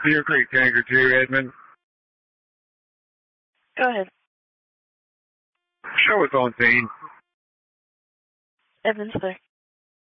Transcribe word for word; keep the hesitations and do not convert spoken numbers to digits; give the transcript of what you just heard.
Deer Creek Tanker two, Edmund. Go ahead. Show us on scene. Edmund's there.